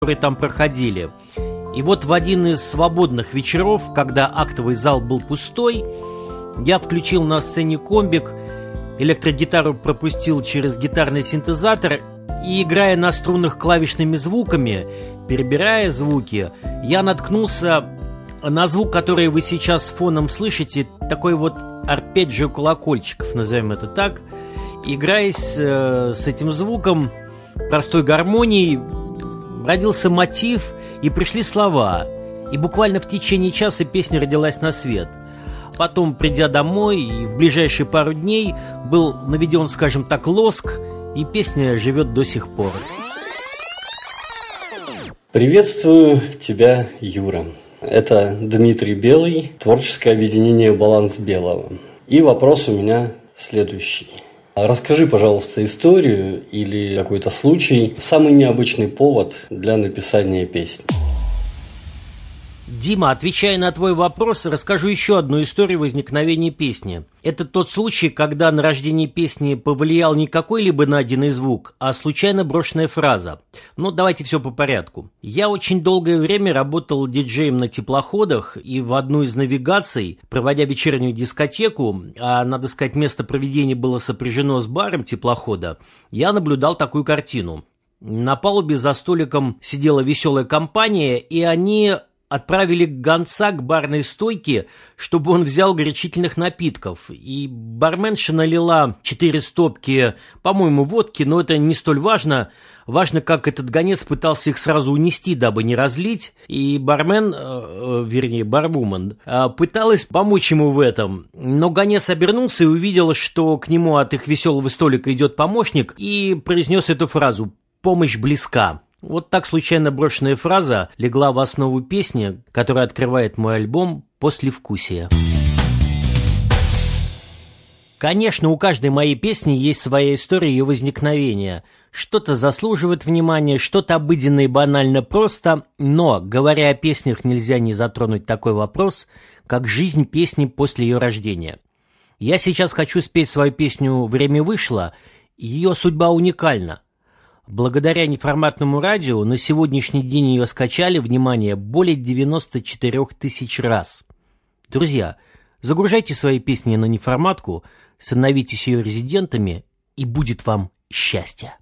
которые там проходили. И вот в один из свободных вечеров, когда актовый зал был пустой, я включил на сцене комбик, электрогитару пропустил через гитарный синтезатор и, играя на струнах клавишными звуками, перебирая звуки, я наткнулся на звук, который вы сейчас фоном слышите, такой вот арпеджио колокольчиков, назовем это так. Играясь с этим звуком, простой гармонией, родился мотив и пришли слова. И буквально в течение часа песня родилась на свет. Потом, придя домой, и в ближайшие пару дней был наведен, скажем так, лоск, и песня живет до сих пор. Приветствую тебя, Юра. Это Дмитрий Белый, творческое объединение «Баланс Белого». И вопрос у меня следующий. Расскажи, пожалуйста, историю или какой-то случай, самый необычный повод для написания песни. Дима, отвечая на твой вопрос, расскажу еще одну историю возникновения песни. Это тот случай, когда на рождение песни повлиял не какой-либо найденный звук, а случайно брошенная фраза. Но давайте все по порядку. Я очень долгое время работал диджеем на теплоходах, и в одну из навигаций, проводя вечернюю дискотеку, а, надо сказать, место проведения было сопряжено с баром теплохода, я наблюдал такую картину. На палубе за столиком сидела веселая компания, и они отправили гонца к барной стойке, чтобы он взял горячительных напитков. И барменша налила 4 стопки, по-моему, водки, но это не столь важно. Важно, как этот гонец пытался их сразу унести, дабы не разлить. И барвумен, пыталась помочь ему в этом. Но гонец обернулся и увидел, что к нему от их веселого столика идет помощник, и произнес эту фразу «Помощь близка». Вот так случайно брошенная фраза легла в основу песни, которая открывает мой альбом «Послевкусие». Конечно, у каждой моей песни есть своя история ее возникновения. Что-то заслуживает внимания, что-то обыденно и банально просто, но, говоря о песнях, нельзя не затронуть такой вопрос, как жизнь песни после ее рождения. Я сейчас хочу спеть свою песню «Время вышло», ее судьба уникальна. Благодаря неформатному радио на сегодняшний день ее скачали, внимание, более 94 тысяч раз. Друзья, загружайте свои песни на неформатку, становитесь ее резидентами, и будет вам счастье.